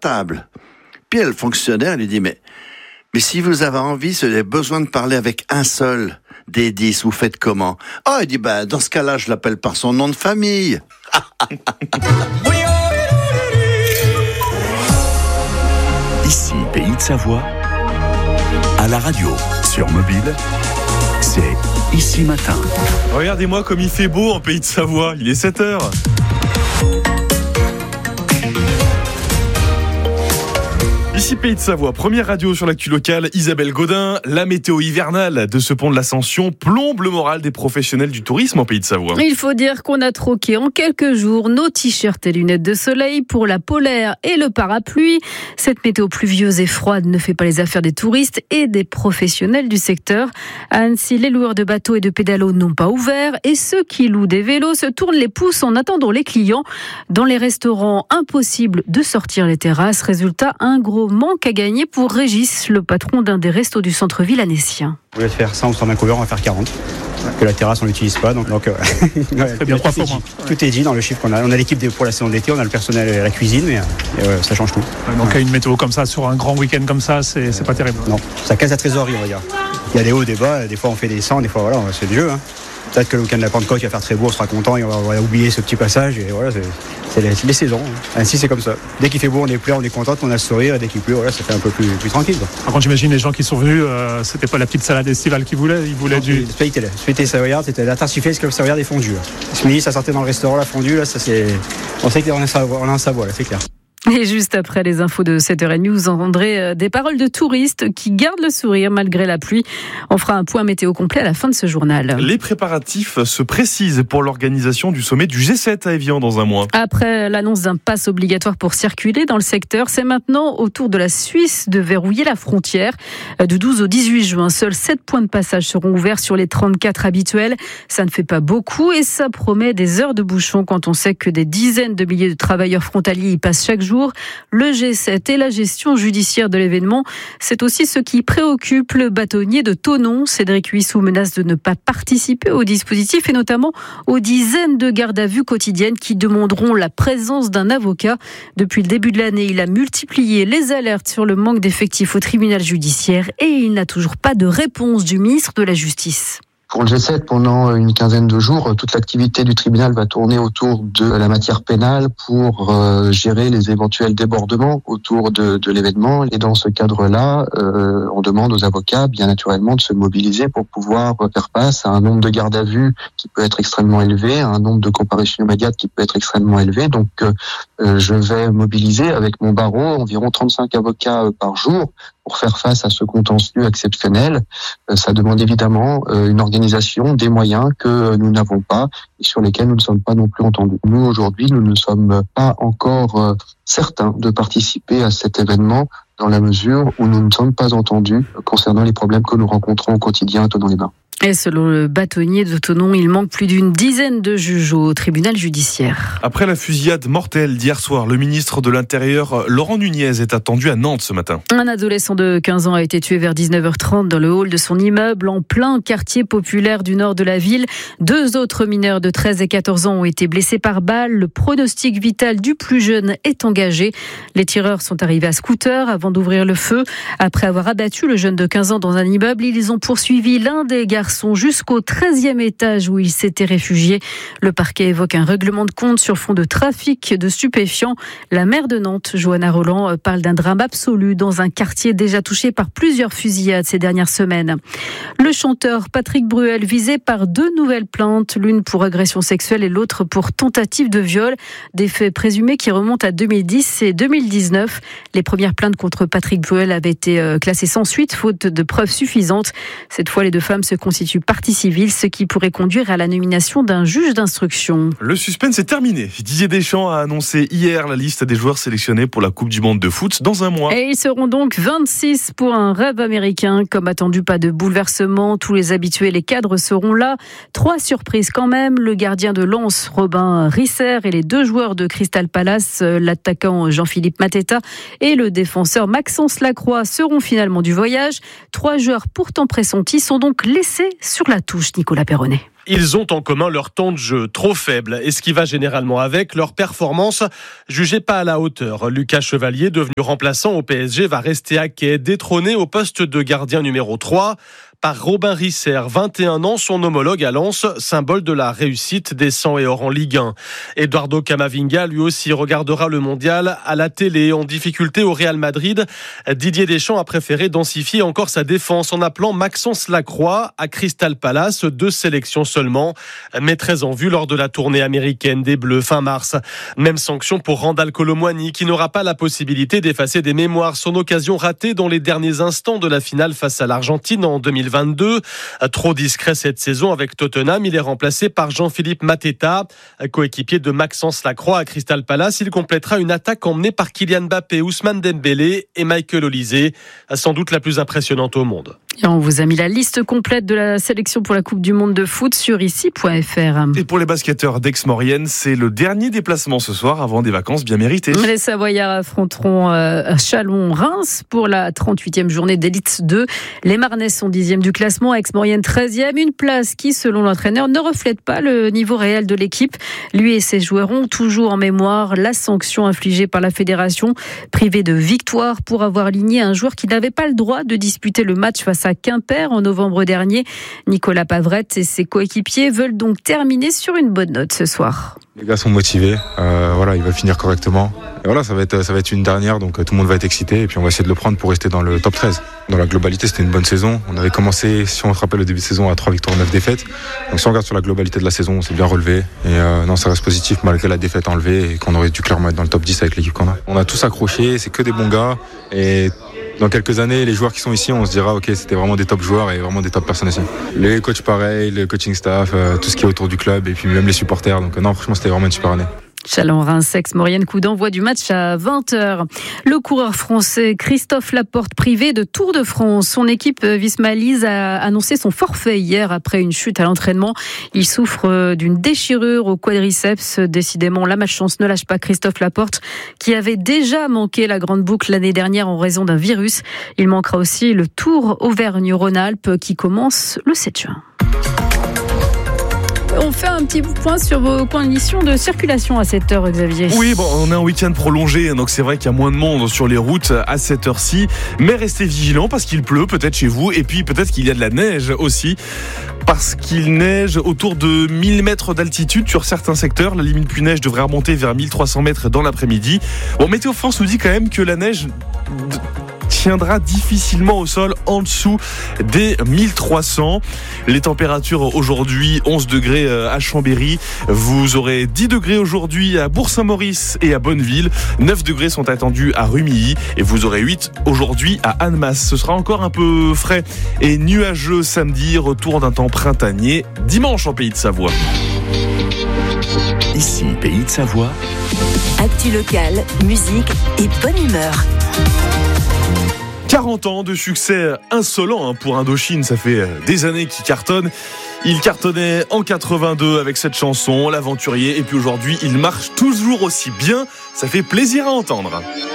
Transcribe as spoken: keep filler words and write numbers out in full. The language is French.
table. Puis le fonctionnaire lui dit, mais, mais si vous avez envie, si vous avez besoin de parler avec un seul des dix, vous faites comment? Oh, il dit, ben, dans ce cas-là, je l'appelle par son nom de famille. Ici, Pays de Savoie, à la radio, sur mobile, c'est Ici Matin. Regardez-moi comme il fait beau en Pays de Savoie, il est sept heures. Ici Pays de Savoie, première radio sur l'actu locale, Isabelle Godin. La météo hivernale de ce pont de l'Ascension plombe le moral des professionnels du tourisme en Pays de Savoie. Il faut dire qu'on a troqué en quelques jours nos t-shirts et lunettes de soleil pour la polaire et le parapluie. Cette météo pluvieuse et froide ne fait pas les affaires des touristes et des professionnels du secteur. À Annecy, les loueurs de bateaux et de pédalos n'ont pas ouvert et ceux qui louent des vélos se tournent les pouces en attendant les clients. Dans les restaurants, impossible de sortir les terrasses. Résultat, un gros manque à gagner pour Régis, le patron d'un des restos du centre-ville annécien. Au lieu de faire cent ou cent vingt couverts, on va faire quarante. Que la terrasse, on l'utilise pas. Donc, donc euh, ouais, bien trois fois moins. Tout est dit dans le chiffre qu'on a. On a l'équipe pour la saison d'été, on a le personnel et la cuisine, mais et, ouais, ça change tout. Ouais, donc, ouais. Une météo comme ça, sur un grand week-end comme ça, c'est, c'est pas terrible. Non, ça casse la trésorerie, on va dire. Il y a des hauts, des bas, des fois on fait des cent, des fois voilà, c'est du jeu. Hein. Peut-être que le week-end de la Pentecôte, il va faire très beau, on sera content et on va, on va oublier ce petit passage. Et voilà, c'est, c'est les, les saisons. Ainsi, c'est comme ça. Dès qu'il fait beau, on est plein, on est content, on a le sourire. Et dès qu'il pleut, voilà, ça fait un peu plus, plus tranquille. Quoi. Par contre, j'imagine les gens qui sont venus, euh, c'était pas la petite salade estivale qu'ils voulaient, ils voulaient non, du. Spaghetti, spaghetti savoyarde, c'était la tartiflette, que le savoyarde est fondue. Ce midi, ça sortait dans le restaurant, la fondue, là, ça c'est. On sait qu'on est en Savoie, là, c'est clair. Et juste après les infos de sept heures trente, vous entendrez des paroles de touristes qui gardent le sourire malgré la pluie. On fera un point météo complet à la fin de ce journal. Les préparatifs se précisent pour l'organisation du sommet du G sept à Évian dans un mois. Après l'annonce d'un pass obligatoire pour circuler dans le secteur, c'est maintenant au tour de la Suisse de verrouiller la frontière. Du douze au dix-huit juin, seuls sept points de passage seront ouverts sur les trente-quatre habituels. Ça ne fait pas beaucoup et ça promet des heures de bouchon quand on sait que des dizaines de milliers de travailleurs frontaliers y passent chaque jour. Le G sept et la gestion judiciaire de l'événement, c'est aussi ce qui préoccupe le bâtonnier de Thonon. Cédric Huissou menace de ne pas participer au dispositif et notamment aux dizaines de gardes à vue quotidiennes qui demanderont la présence d'un avocat. Depuis le début de l'année, il a multiplié les alertes sur le manque d'effectifs au tribunal judiciaire et il n'a toujours pas de réponse du ministre de la Justice. Pour le G sept, pendant une quinzaine de jours, toute l'activité du tribunal va tourner autour de la matière pénale pour euh, gérer les éventuels débordements autour de, de l'événement. Et dans ce cadre-là, euh, on demande aux avocats, bien naturellement, de se mobiliser pour pouvoir faire face à un nombre de gardes à vue qui peut être extrêmement élevé, à un nombre de comparutions immédiates qui peut être extrêmement élevé. Donc, euh, je vais mobiliser avec mon barreau environ trente-cinq avocats par jour pour faire face à ce contentieux exceptionnel. Euh, ça demande évidemment euh, une organisation, des moyens que nous n'avons pas et sur lesquels nous ne sommes pas non plus entendus. Nous, aujourd'hui, nous ne sommes pas encore euh, certains de participer à cet événement dans la mesure où nous ne sommes pas entendus concernant les problèmes que nous rencontrons au quotidien à Thonon-les-Bains. Et selon le bâtonnier de Thonon, il manque plus d'une dizaine de juges au tribunal judiciaire. Après la fusillade mortelle d'hier soir, le ministre de l'Intérieur, Laurent Nunez, est attendu à Nantes ce matin. Un adolescent de quinze ans a été tué vers dix-neuf heures trente dans le hall de son immeuble en plein quartier populaire du nord de la ville. Deux autres mineurs de treize et quatorze ans ont été blessés par balle. Le pronostic vital du plus jeune est engagé. Les tireurs sont arrivés à scooter avant d'ouvrir le feu. Après avoir abattu le jeune de quinze ans dans un immeuble, ils ont poursuivi l'un des garçons jusqu'au treizième étage où il s'était réfugié. Le parquet évoque un règlement de compte sur fond de trafic de stupéfiants. La maire de Nantes, Johanna Roland, parle d'un drame absolu dans un quartier déjà touché par plusieurs fusillades ces dernières semaines. Le chanteur Patrick Bruel visé par deux nouvelles plaintes, l'une pour agression sexuelle et l'autre pour tentative de viol. Des faits présumés qui remontent à deux mille dix et deux mille dix-neuf. Les premières plaintes contre Patrick Bruel avaient été classées sans suite, faute de preuves suffisantes. Cette fois, les deux femmes se constituent partie civile, ce qui pourrait conduire à la nomination d'un juge d'instruction. Le suspense est terminé. Didier Deschamps a annoncé hier la liste des joueurs sélectionnés pour la Coupe du Monde de foot dans un mois. Et ils seront donc vingt-six pour un rêve américain. Comme attendu, pas de bouleversement. Tous les habitués, les cadres seront là. Trois surprises quand même. Le gardien de Lens, Robin Risser, et les deux joueurs de Crystal Palace, l'attaquant Jean-Philippe Mateta et le défenseur Maxence Lacroix seront finalement du voyage. Trois joueurs pourtant pressentis sont donc laissés laissé sur la touche, Nicolas Perronnet. Ils ont en commun leur temps de jeu trop faible et ce qui va généralement avec, leur performance jugée pas à la hauteur. Lucas Chevalier, devenu remplaçant au P S G, va rester à quai, détrôné au poste de gardien numéro trois par Robin Risser, vingt et un ans, son homologue à Lens, symbole de la réussite des sang et or en Ligue un. Eduardo Camavinga, lui aussi, regardera le mondial à la télé. En difficulté au Real Madrid, Didier Deschamps a préféré densifier encore sa défense en appelant Maxence Lacroix à Crystal Palace, deux sélections seulement, mais très en vue lors de la tournée américaine des Bleus fin mars. Même sanction pour Randal Kolo Muani, qui n'aura pas la possibilité d'effacer des mémoires, son occasion ratée dans les derniers instants de la finale face à l'Argentine en deux mille vingt-deux. Trop discret cette saison avec Tottenham, il est remplacé par Jean-Philippe Mateta, coéquipier de Maxence Lacroix à Crystal Palace. Il complétera une attaque emmenée par Kylian Mbappé, Ousmane Dembélé et Michael Olise, sans doute la plus impressionnante au monde. Et on vous a mis la liste complète de la sélection pour la Coupe du Monde de foot sur ici point f r. Et pour les basketteurs d'Aix-Maurienne, c'est le dernier déplacement ce soir avant des vacances bien méritées. Les Savoyards affronteront euh, Chalon-Reims pour la trente-huitième journée d'Élite deux. Les Marnais sont dixième du classement, Aix-Maurienne treizième. Une place qui, selon l'entraîneur, ne reflète pas le niveau réel de l'équipe. Lui et ses joueurs ont toujours en mémoire la sanction infligée par la fédération, privée de victoire pour avoir aligné un joueur qui n'avait pas le droit de disputer le match face à Quimper en novembre dernier. Nicolas Pavrette et ses coéquipiers veulent donc terminer sur une bonne note ce soir. Les gars sont motivés, euh, voilà, ils veulent finir correctement. Et voilà, ça va être, ça va être une dernière, donc tout le monde va être excité et puis on va essayer de le prendre pour rester dans le top treize. Dans la globalité, c'était une bonne saison. On avait commencé, si on se rappelle, le début de saison à trois victoires, neuf défaites. Donc si on regarde sur la globalité de la saison, on s'est bien relevé. Et euh, non, ça reste positif malgré la défaite enlevée et qu'on aurait dû clairement être dans le top dix avec l'équipe qu'on a. On a tous accroché, c'est que des bons gars et dans quelques années, les joueurs qui sont ici, on se dira ok, c'était vraiment des top joueurs et vraiment des top personnes ici. Les coachs pareil, le coaching staff, euh, tout ce qui est autour du club et puis même les supporters. Donc euh, non, franchement, c'était vraiment une super année. Chalon-Reims, Aix-Maurienne, coup d'envoi du match à vingt heures. Le coureur français Christophe Laporte, privé de Tour de France. Son équipe Visma-Lease a annoncé son forfait hier après une chute à l'entraînement. Il souffre d'une déchirure au quadriceps. Décidément, la malchance ne lâche pas Christophe Laporte, qui avait déjà manqué la grande boucle l'année dernière en raison d'un virus. Il manquera aussi le Tour Auvergne-Rhône-Alpes qui commence le sept juin. On fait un petit point sur vos conditions de circulation à cette heure, Xavier. Oui, bon, on a un week-end prolongé, donc c'est vrai qu'il y a moins de monde sur les routes à cette heure-ci. Mais restez vigilants parce qu'il pleut peut-être chez vous et puis peut-être qu'il y a de la neige aussi. Parce qu'il neige autour de mille mètres d'altitude sur certains secteurs. La limite pluie-neige devrait remonter vers mille trois cents mètres dans l'après-midi. Bon, Météo France nous dit quand même que la neige tiendra difficilement au sol en dessous des mille trois cents. Les températures aujourd'hui, onze degrés à Chambéry. Vous aurez dix degrés aujourd'hui à Bourg-Saint-Maurice et à Bonneville. neuf degrés sont attendus à Rumilly et vous aurez huit aujourd'hui à Annemasse. Ce sera encore un peu frais et nuageux samedi. Retour d'un temps printanier dimanche en Pays de Savoie. Ici, Pays de Savoie. Actu locale, musique et bonne humeur. quarante ans de succès insolent pour Indochine, ça fait des années qu'il cartonne. Il cartonnait en quatre-vingt-deux avec cette chanson, L'Aventurier, et puis aujourd'hui il marche toujours aussi bien, ça fait plaisir à entendre.